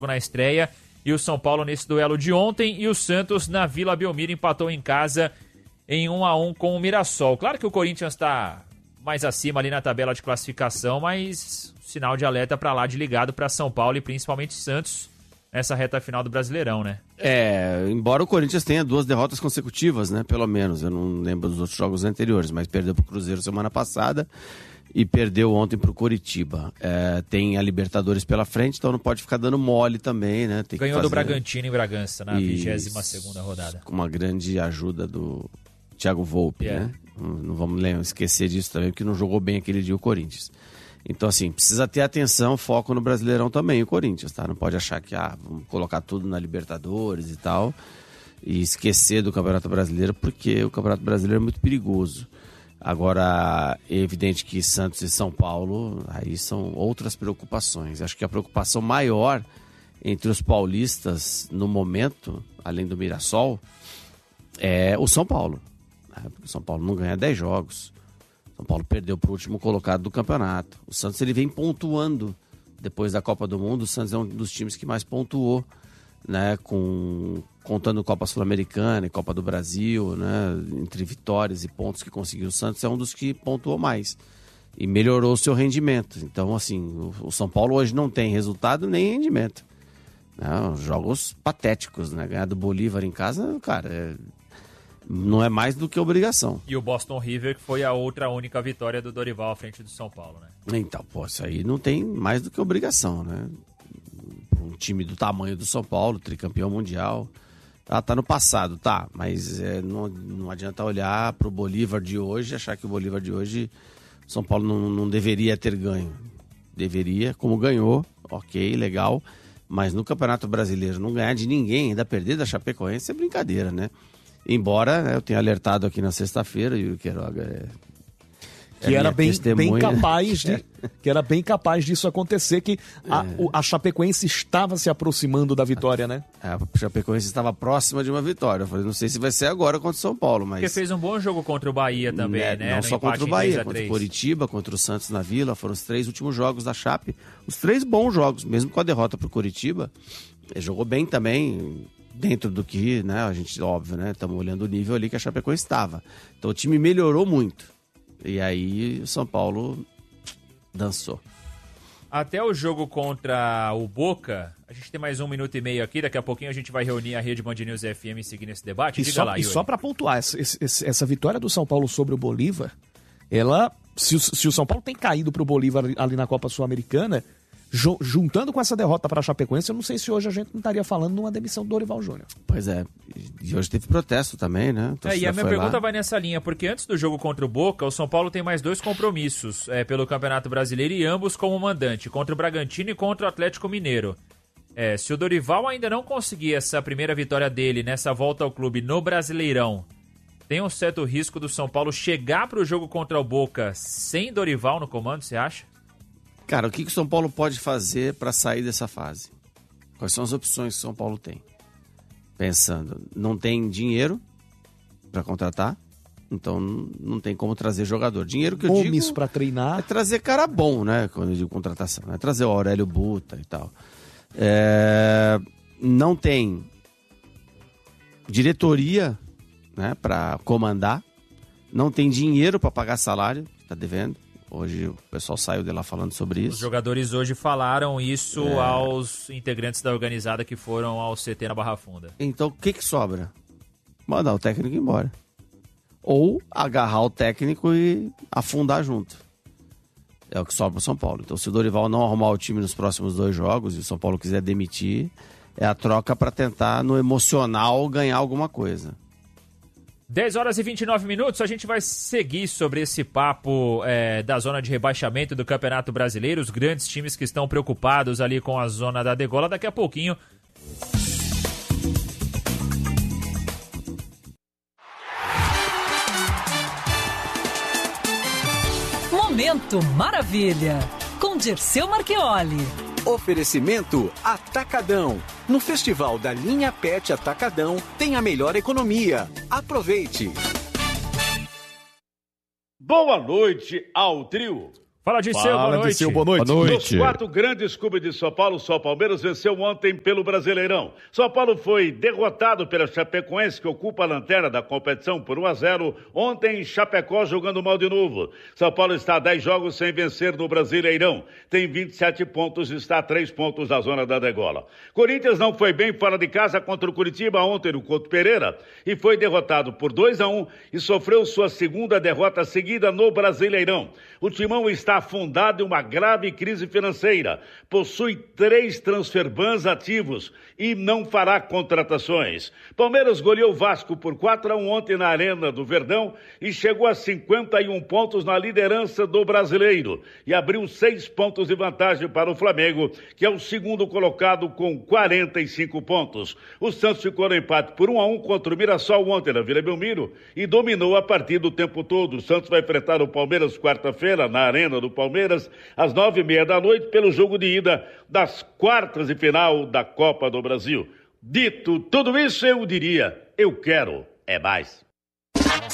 na estreia, e o São Paulo nesse duelo de ontem, e o Santos na Vila Belmiro empatou em casa em 1-1 com o Mirassol. Claro que o Corinthians está mais acima ali na tabela de classificação, mas sinal de alerta para lá de ligado para São Paulo e principalmente Santos nessa reta final do Brasileirão, né? Embora o Corinthians tenha 2 derrotas consecutivas, né? Pelo menos, eu não lembro dos outros jogos anteriores, mas perdeu pro Cruzeiro semana passada e perdeu ontem pro Coritiba. Tem a Libertadores pela frente, então não pode ficar dando mole também, né? Ganhou do Bragantino em Bragança na 22ª rodada. Com uma grande ajuda do Thiago Volpi, né? Não vamos esquecer disso também, porque não jogou bem aquele dia o Corinthians. Então, assim, precisa ter atenção, foco no Brasileirão também, o Corinthians, tá? Não pode achar que, vamos colocar tudo na Libertadores e tal, e esquecer do Campeonato Brasileiro, porque o Campeonato Brasileiro é muito perigoso. Agora, é evidente que Santos e São Paulo, aí são outras preocupações. Acho que a preocupação maior entre os paulistas, no momento, além do Mirassol, é o São Paulo. Porque o São Paulo não ganha 10 jogos. São Paulo perdeu para o último colocado do campeonato. O Santos ele vem pontuando depois da Copa do Mundo. O Santos é um dos times que mais pontuou, né, contando Copa Sul-Americana e Copa do Brasil, né, entre vitórias e pontos que conseguiu. O Santos é um dos que pontuou mais e melhorou o seu rendimento. Então, assim, o São Paulo hoje não tem resultado nem rendimento. Jogos patéticos, né? Ganhar do Bolívar em casa, cara, não é mais do que obrigação. E o Boston River, que foi a outra única vitória do Dorival à frente do São Paulo, né? Então, isso aí não tem mais do que obrigação, né? Um time do tamanho do São Paulo, tricampeão mundial, tá no passado, tá, mas não adianta olhar pro Bolívar de hoje e achar que o Bolívar de hoje, São Paulo não deveria ter ganho. Deveria, como ganhou, ok, legal, mas no Campeonato Brasileiro não ganhar de ninguém, ainda perder da Chapecoense é brincadeira, né? Embora, né, eu tenha alertado aqui na sexta-feira, e o Queiroga que era bem capaz disso acontecer, que a Chapecoense estava se aproximando da vitória, né? A Chapecoense estava próxima de uma vitória. Eu falei, não sei se vai ser agora contra o São Paulo, mas... Porque fez um bom jogo contra o Bahia também, né? Não só contra o Bahia, contra o Coritiba, contra o Santos na Vila, foram os 3 últimos jogos da Chape. Os 3 bons jogos, mesmo com a derrota pro Coritiba. Ele jogou bem também, dentro do que, né, a gente, óbvio, né, estamos olhando o nível ali que a Chapecoense estava. Então o time melhorou muito. E aí o São Paulo dançou. Até o jogo contra o Boca, a gente tem mais 1 minuto e meio aqui, daqui a pouquinho a gente vai reunir a Rede Band News FM e seguir nesse debate. E só para pontuar, essa vitória do São Paulo sobre o Bolívar, se o São Paulo tem caído pro Bolívar ali na Copa Sul-Americana, juntando com essa derrota para a Chapecoense, eu não sei se hoje a gente não estaria falando de uma demissão do Dorival Júnior. Pois é, e hoje teve protesto também, né? E a minha pergunta vai nessa linha, porque antes do jogo contra o Boca, o São Paulo tem mais 2 compromissos pelo Campeonato Brasileiro e ambos como mandante, contra o Bragantino e contra o Atlético Mineiro. Se o Dorival ainda não conseguir essa primeira vitória dele nessa volta ao clube no Brasileirão, tem um certo risco do São Paulo chegar para o jogo contra o Boca sem Dorival no comando, você acha? Cara, o que o São Paulo pode fazer para sair dessa fase? Quais são as opções que o São Paulo tem? Pensando, não tem dinheiro para contratar, então não tem como trazer jogador. Dinheiro que eu digo... Nomes para treinar. É trazer cara bom, né? Quando eu digo contratação. É trazer o Aurélio Buta e tal. Não tem diretoria, né, para comandar. Não tem dinheiro para pagar salário, está devendo. Hoje o pessoal saiu de lá falando sobre isso. Os jogadores hoje falaram isso aos integrantes da organizada que foram ao CT na Barra Funda. Então o que sobra? Mandar o técnico embora. Ou agarrar o técnico e afundar junto. É o que sobra pro São Paulo. Então se o Dorival não arrumar o time nos próximos 2 jogos e o São Paulo quiser demitir, é a troca para tentar no emocional ganhar alguma coisa. 10 horas e 29 minutos, a gente vai seguir sobre esse papo da zona de rebaixamento do Campeonato Brasileiro, os grandes times que estão preocupados ali com a zona da degola, daqui a pouquinho. Momento Maravilha, com Dirceu Marchioli. Oferecimento Atacadão. No Festival da Linha Pet Atacadão tem a melhor economia. Aproveite. Boa noite ao trio. Fala, Dirceu, boa noite. Dirceu, boa noite. Boa noite. Nos 4 grandes clubes de São Paulo, só o Palmeiras venceu ontem pelo Brasileirão. São Paulo foi derrotado pela Chapecoense, que ocupa a lanterna da competição por 1-0. Ontem, Chapecó jogando mal de novo. São Paulo está a 10 jogos sem vencer no Brasileirão. Tem 27 pontos e está a 3 pontos da zona da degola. Corinthians não foi bem fora de casa contra o Curitiba ontem no Couto Pereira e foi derrotado por 2-1 e sofreu sua segunda derrota seguida no Brasileirão. O Timão está afundado em uma grave crise financeira, possui 3 transferbans ativos e não fará contratações. Palmeiras goleou o Vasco por 4-1 ontem na Arena do Verdão e chegou a 51 pontos na liderança do Brasileiro e abriu 6 pontos de vantagem para o Flamengo, que é o segundo colocado com 45 pontos. O Santos ficou no empate por 1-1 contra o Mirassol ontem na Vila Belmiro e dominou a partida o tempo todo. O Santos vai enfrentar o Palmeiras quarta-feira na Arena do Palmeiras, às 9h30 da noite, pelo jogo de ida das quartas de final da Copa do Brasil. Dito tudo isso, eu diria, eu quero é mais.